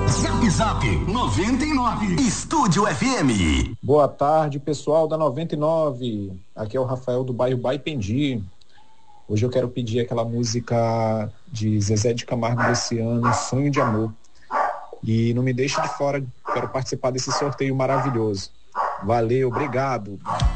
Zap Zap 99. Estúdio FM. Boa tarde, pessoal da 99. Aqui é o Rafael do bairro Baipendi. Hoje eu quero pedir aquela música de Zezé de Camargo desse ano, Sonho de Amor. E não me deixe de fora, quero participar desse sorteio maravilhoso. Valeu, obrigado.